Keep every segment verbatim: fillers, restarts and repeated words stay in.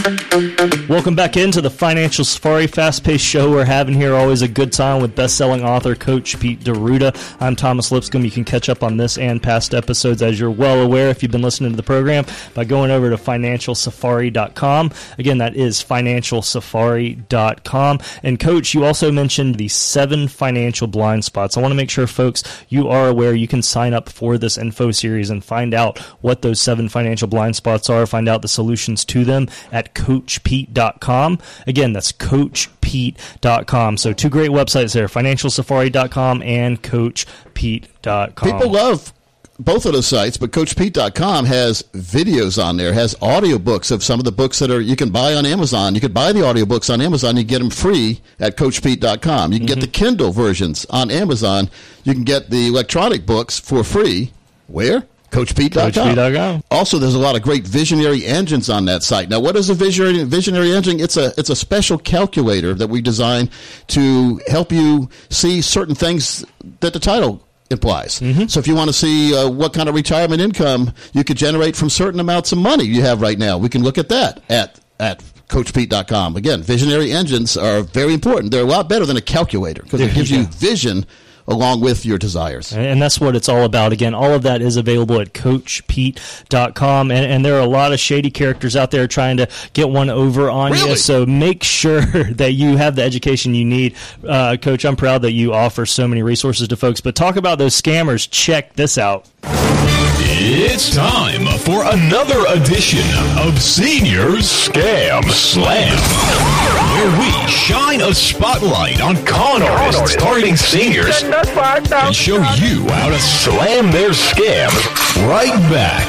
Welcome back into the Financial Safari fast-paced show we're having here. Always a good time with best-selling author, Coach Pete D'Arruda. I'm Thomas Lipscomb. You can catch up on this and past episodes, as you're well aware if you've been listening to the program, by going over to financial safari dot com. Again, that is financial safari dot com. And, Coach, you also mentioned the seven financial blind spots. I want to make sure, folks, you are aware you can sign up for this info series and find out what those seven financial blind spots are, find out the solutions to them at coach pete dot com. Again, that's coach pete dot com. So two great websites there, financial safari dot com and coach pete dot com. People love both of those sites, but coach pete dot com has videos on there, has audiobooks of some of the books that are you can buy on Amazon. You could buy the audiobooks on Amazon. You get them free at coach pete dot com. You can mm-hmm. get the Kindle versions on Amazon. You can get the electronic books for free. Where? coach pete dot com. Also, there's a lot of great visionary engines on that site. Now, what is a visionary visionary engine? It's a it's a special calculator that we designed to help you see certain things that the title implies. Mm-hmm. So if you want to see uh, what kind of retirement income you could generate from certain amounts of money you have right now, we can look at that at at coach pete dot com. Again, visionary engines are very important. They're a lot better than a calculator because it gives you vision along with your desires. And that's what it's all about. Again, all of that is available at coach pete dot com. And, and there are a lot of shady characters out there trying to get one over on really? you. So make sure that you have the education you need. Uh, Coach, I'm proud that you offer so many resources to folks. But talk about those scammers. Check this out. It's time for another edition of Senior Scam Slam, where we shine a spotlight on con artists targeting seniors and show you how to slam their scams right back.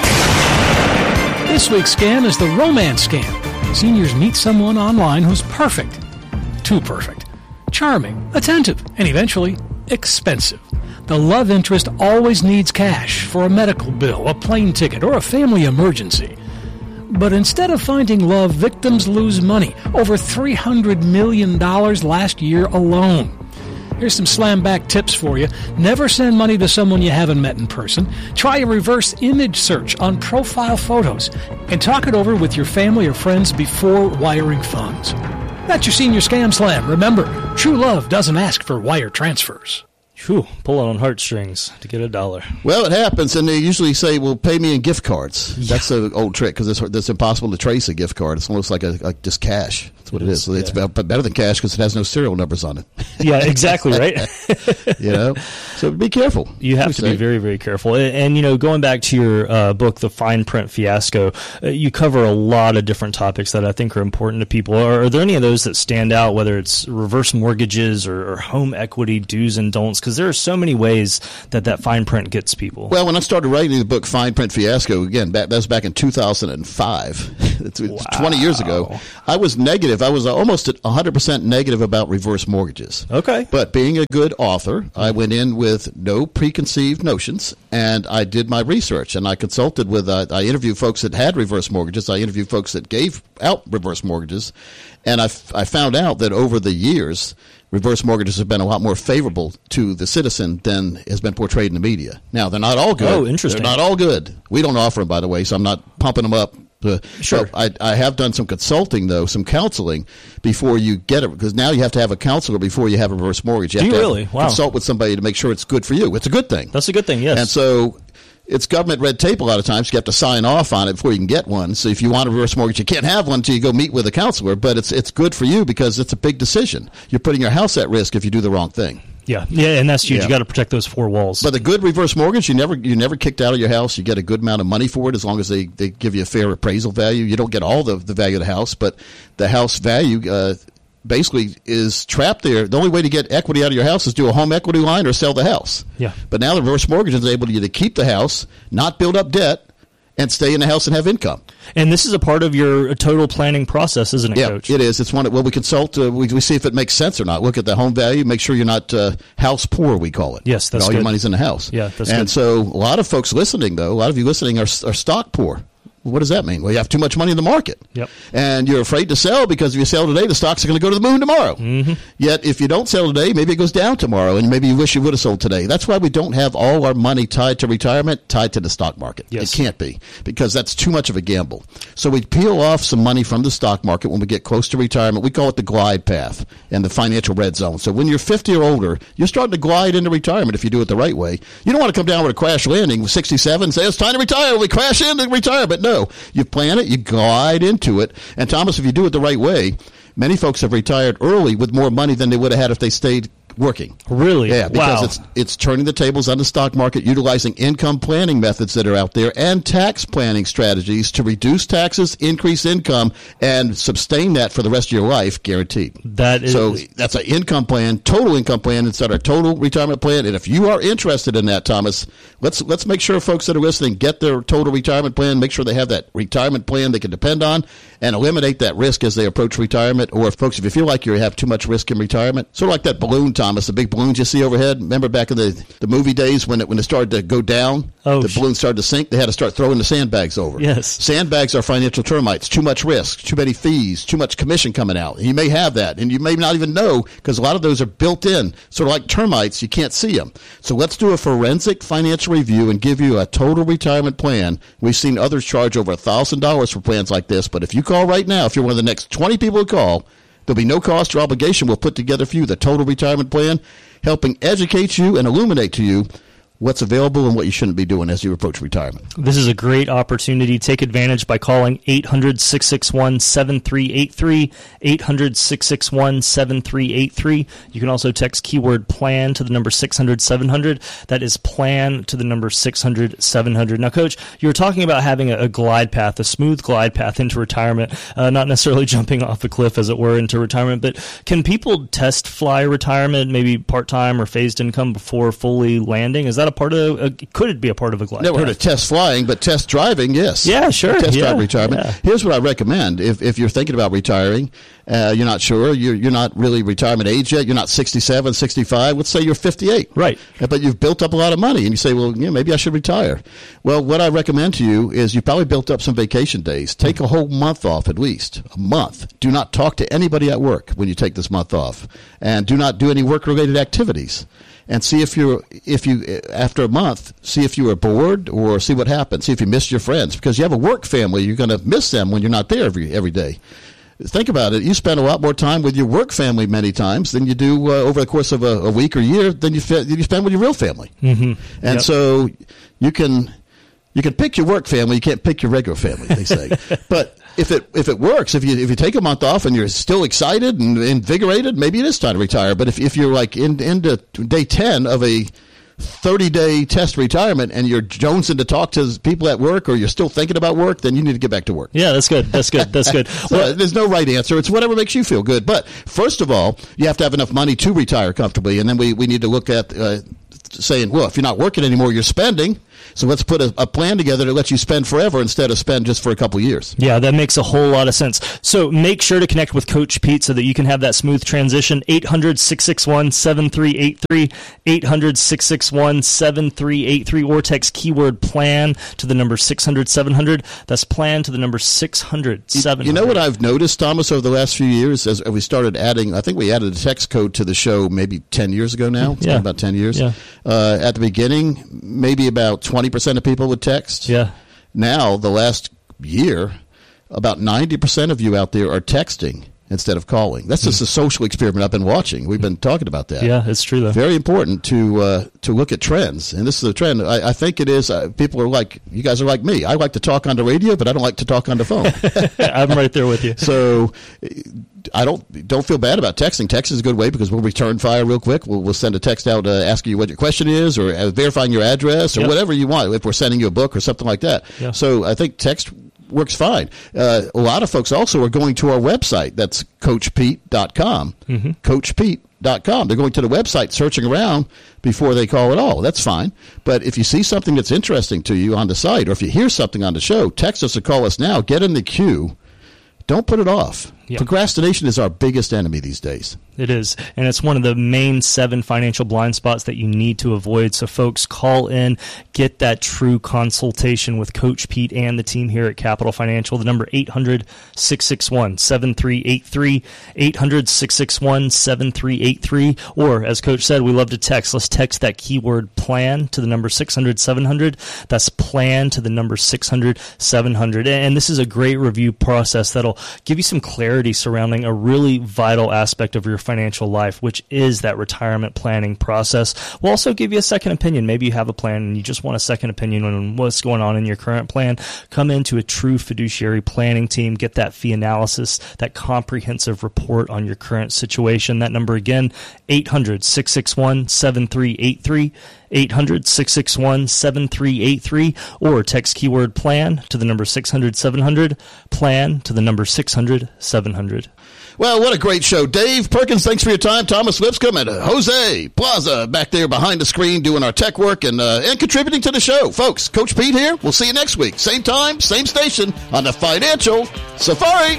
This week's scam is the romance scam. Seniors meet someone online who's perfect. Too perfect. Charming, attentive, and eventually expensive. The love interest always needs cash for a medical bill, a plane ticket, or a family emergency. But instead of finding love, victims lose money, over three hundred million dollars last year alone. Here's some slam back tips for you. Never send money to someone you haven't met in person. Try a reverse image search on profile photos. And talk it over with your family or friends before wiring funds. That's your Senior Scam Slam. Remember, true love doesn't ask for wire transfers. Whew, pulling on heartstrings to get a dollar. Well, it happens, and they usually say, well, pay me in gift cards. Yeah. That's an old trick because it's, it's impossible to trace a gift card. It's almost like, a, like just cash. That's what it, it is. is. It's yeah. better than cash because it has no serial numbers on it. Yeah, exactly, right? You know, so be careful. You have to say. be very, very careful. And, and, you know, going back to your uh, book, The Fine Print Fiasco, uh, you cover a lot of different topics that I think are important to people. Are, are there any of those that stand out, whether it's reverse mortgages or, or home equity do's and don'ts? Because there are so many ways that that fine print gets people. Well, when I started writing the book Fine Print Fiasco, again, that, that was back in two thousand five, it's, wow. it's twenty years ago, I was negative. I was almost at one hundred percent negative about reverse mortgages. Okay. But being a good author, I went in with no preconceived notions, and I did my research, and I consulted with, uh, I interviewed folks that had reverse mortgages. I interviewed folks that gave out reverse mortgages, and I, f- I found out that over the years, reverse mortgages have been a lot more favorable to the citizen than has been portrayed in the media. Now, they're not all good. Oh, interesting. They're not all good. We don't offer them, by the way, so I'm not pumping them up. Uh, sure. I, I have done some consulting, though, some counseling before you get it, because now you have to have a counselor before you have a reverse mortgage. You have Do you to really? Have, wow. consult with somebody to make sure it's good for you. It's a good thing. That's a good thing, yes. And so it's government red tape a lot of times. You have to sign off on it before you can get one. So if you want a reverse mortgage, you can't have one until you go meet with a counselor. But it's it's good for you because it's a big decision. You're putting your house at risk if you do the wrong thing. Yeah, yeah, and that's huge. Yeah. You got to protect those four walls. But the good reverse mortgage, you never you never kicked out of your house. You get a good amount of money for it as long as they, they give you a fair appraisal value. You don't get all the, the value of the house, but the house value uh, basically is trapped there. The only way to get equity out of your house is do a home equity line or sell the house. Yeah. But now the reverse mortgage is able to you to keep the house, not build up debt, and stay in the house and have income. And this is a part of your total planning process, isn't it, yeah, Coach? Yeah, it is. It's one. Well, we consult. Uh, we, we see if it makes sense or not. Look at the home value. Make sure you're not uh, house poor, we call it. Yes, that's all good. your money's in the house. Yeah, that's and good. so a lot of folks listening, though, a lot of you listening are, are stock poor. What does that mean? Well, you have too much money in the market. Yep. And you're afraid to sell because if you sell today, the stocks are going to go to the moon tomorrow. Mm-hmm. Yet if you don't sell today, maybe it goes down tomorrow, and maybe you wish you would have sold today. That's why we don't have all our money tied to retirement, tied to the stock market. Yes. It can't be, because that's too much of a gamble. So we peel off some money from the stock market when we get close to retirement. We call it the glide path and the financial red zone. So when you're fifty or older, you're starting to glide into retirement if you do it the right way. You don't want to come down with a crash landing with sixty-seven and say, it's time to retire. We crash into retirement. No, you plan it, you glide into it. And Thomas, if you do it the right way, many folks have retired early with more money than they would have had if they stayed working. Really? Yeah, because wow. it's it's turning the tables on the stock market, utilizing income planning methods that are out there and tax planning strategies to reduce taxes, increase income, and sustain that for the rest of your life, guaranteed. That is so that's an income plan, total income plan instead of total retirement plan. And if you are interested in that, Thomas, let's let's make sure folks that are listening get their total retirement plan, make sure they have that retirement plan they can depend on, and eliminate that risk as they approach retirement. Or if folks, if you feel like you have too much risk in retirement, sort of like that balloon, Thomas, the big balloons you see overhead. Remember back in the, the movie days when it when it started to go down, oh, the sh- balloon started to sink, they had to start throwing the sandbags over. Yes. Sandbags are financial termites. Too much risk, too many fees, too much commission coming out. You may have that, and you may not even know because a lot of those are built in, sort of like termites. You can't see them. So let's do a forensic financial review and give you a total retirement plan. We've seen others charge over one thousand dollars for plans like this, but if you call right now, if you're one of the next twenty people who call, there'll be no cost or obligation. We'll put together for you the total retirement plan, helping educate you and illuminate to you what's available and what you shouldn't be doing as you approach retirement. This is a great opportunity. Take advantage by calling eight hundred, six six one, seven three eight three, eight hundred, six six one, seven three eight three. You can also text keyword PLAN to the number six hundred, seven hundred. That is PLAN to the number six hundred, seven hundred. Now, Coach, you were talking about having a, a glide path, a smooth glide path into retirement, uh, not necessarily jumping off a cliff, as it were, into retirement, but can people test fly retirement, maybe part-time or phased income before fully landing? Is that a part of, uh, could it be a part of a glide Never path? heard of test flying, but test driving, yes. Yeah, sure. Test yeah, drive retirement. Yeah. Here's what I recommend. If if you're thinking about retiring, uh, you're not sure, you're, you're not really retirement age yet, you're not sixty-seven, sixty-five, let's say you're fifty-eight. Right. But you've built up a lot of money, and you say, well, yeah, maybe I should retire. Well, what I recommend to you is you've probably built up some vacation days. Take a whole month off at least, a month. Do not talk to anybody at work when you take this month off, and do not do any work-related activities. And see if you're, if you, after a month, see if you were bored or see what happens. See if you missed your friends. Because you have a work family, you're going to miss them when you're not there every every day. Think about it. You spend a lot more time with your work family many times than you do uh, over the course of a, a week or year than you, fe- than you spend with your real family. Mm-hmm. And yep. so you can you can pick your work family. You can't pick your regular family, they say. But if it if it works, if you if you take a month off and you're still excited and invigorated, maybe it is time to retire. But if if you're like in into day ten of a thirty-day test retirement and you're jonesing to talk to people at work, or you're still thinking about work, then you need to get back to work. Yeah, that's good. That's good. That's good. So Well, there's no right answer. It's whatever makes you feel good. But first of all, you have to have enough money to retire comfortably, and then we, we need to look at uh, saying, well, if you're not working anymore, you're spending. So let's put a, a plan together that lets you spend forever instead of spend just for a couple years. Yeah, that makes a whole lot of sense. So make sure to connect with Coach Pete so that you can have that smooth transition. eight hundred, six six one, seven three eight three, eight hundred, six six one, seven three eight three, or text keyword PLAN to the number six hundred, seven hundred. That's PLAN to the number six hundred, seven hundred. You know what I've noticed, Thomas, over the last few years as we started adding, I think we added a text code to the show maybe ten years ago now. It's yeah. been about ten years. Yeah. Uh, at the beginning, maybe about twenty percent of people would text. Yeah. Now, the last year, about ninety percent of you out there are texting instead of calling. That's just a social experiment I've been watching. We've been talking about that. Yeah, it's true, though. Very important to uh, to look at trends. And this is a trend. I, I think it is. Uh, people are like, you guys are like me. I like to talk on the radio, but I don't like to talk on the phone. I'm right there with you. So I don't don't feel bad about texting. Text is a good way because we'll return fire real quick. We'll, we'll send a text out uh, asking you what your question is, or uh, verifying your address, or yep. whatever you want, if we're sending you a book or something like that. Yeah. So I think text works fine. Uh, a lot of folks also are going to our website. That's coach pete dot com. Mm-hmm. coach pete dot com. They're going to the website, searching around before they call at all. That's fine. But if you see something that's interesting to you on the site, or if you hear something on the show, text us or call us now. Get in the queue. Don't put it off. Yep. Procrastination is our biggest enemy these days. It is, and it's one of the main seven financial blind spots that you need to avoid. So, folks, call in, get that true consultation with Coach Pete and the team here at Capital Financial. The number eight hundred, six six one, seven three eight three, eight hundred, six six one, seven three eight three, or, as Coach said, we love to text. Let's text that keyword PLAN to the number six hundred, seven hundred. That's PLAN to the number six hundred, seven hundred. And this is a great review process that'll give you some clarity surrounding a really vital aspect of your financial life, which is that retirement planning process. We'll also give you a second opinion. Maybe you have a plan and you just want a second opinion on what's going on in your current plan. Come into a true fiduciary planning team, get that fee analysis, that comprehensive report on your current situation. That number again, eight hundred, six six one, seven three eight three, eight hundred, six six one, seven three eight three, or text keyword PLAN to the number six hundred, seven hundred, PLAN to the number six hundred, seven hundred. Well, what a great show. Dave Perkins, thanks for your time. Thomas Lipscomb and Jose Plaza back there behind the screen doing our tech work and, uh, and contributing to the show. Folks, Coach Pete here. We'll see you next week. Same time, same station on the Financial Safari.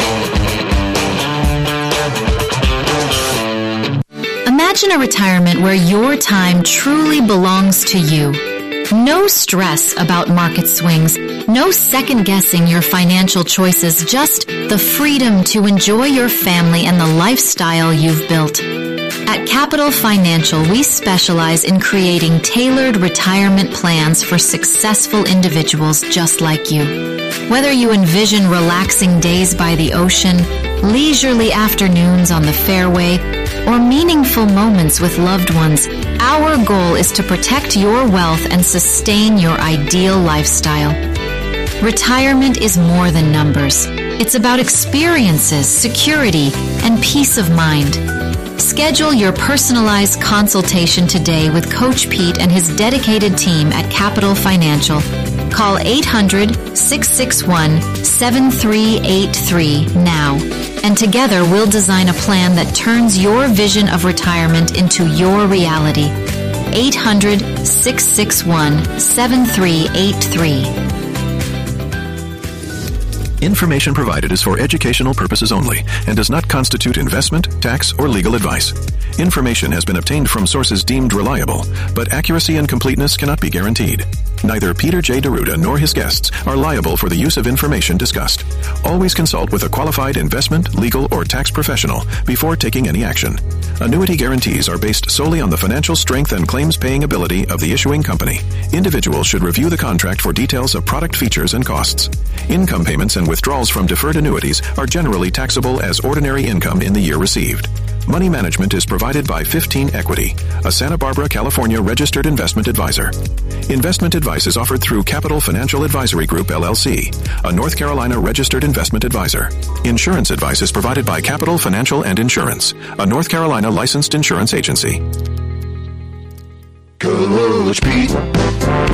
Imagine a retirement where your time truly belongs to you. No stress about market swings, no second-guessing your financial choices, just the freedom to enjoy your family and the lifestyle you've built. At Capital Financial, we specialize in creating tailored retirement plans for successful individuals just like you. Whether you envision relaxing days by the ocean, leisurely afternoons on the fairway, or meaningful moments with loved ones, our goal is to protect your wealth and sustain your ideal lifestyle. Retirement is more than numbers. It's about experiences, security, and peace of mind. Schedule your personalized consultation today with Coach Pete and his dedicated team at Capital Financial. Call eight hundred, six six one, seven three eight three now. And together we'll design a plan that turns your vision of retirement into your reality. eight hundred, six six one, seven three eight three. Information provided is for educational purposes only and does not constitute investment, tax, or legal advice. Information has been obtained from sources deemed reliable, but accuracy and completeness cannot be guaranteed. Neither Peter J. D'Arruda nor his guests are liable for the use of information discussed. Always consult with a qualified investment, legal, or tax professional before taking any action. Annuity guarantees are based solely on the financial strength and claims-paying ability of the issuing company. Individuals should review the contract for details of product features and costs. Income payments and withdrawals from deferred annuities are generally taxable as ordinary income in the year received. Money management is provided by fifteen Equity, a Santa Barbara, California registered investment advisor. Investment advice is offered through Capital Financial Advisory Group, L L C, a North Carolina registered investment advisor. Insurance advice is provided by Capital Financial and Insurance, a North Carolina licensed insurance agency. Coach Pete.